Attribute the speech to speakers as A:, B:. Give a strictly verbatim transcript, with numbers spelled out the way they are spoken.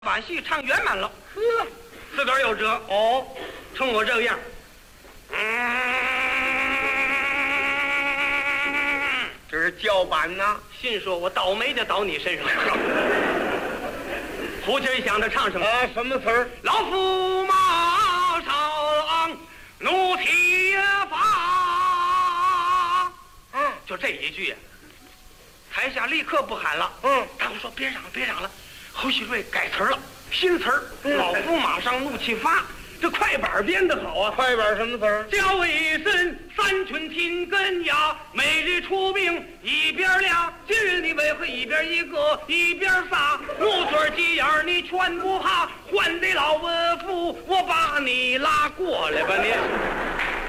A: 把戏唱圆满了，
B: 呵，
A: 自个儿有辙
B: 哦，
A: 冲我这个样，嗯，
B: 这是叫板呐。
A: 信说我倒霉就倒你身上了。胡琴一响，他唱什么？
B: 啊，什么词儿？
A: 老驸马上怒提发，
B: 嗯，
A: 就这一句，台下立刻不喊了。
B: 嗯，
A: 大伙说别嚷了，别嚷了。侯旭瑞改词儿了，新词儿，
B: 嗯、
A: 老驸马上怒气发。这快板编得好啊！
B: 快板什么词儿？
A: 叫一声三春天根呀，每日出兵一边俩，今日你为何一边一个一边仨？木嘴鸡眼儿你全不怕，换得老文夫，我把你拉过来吧你。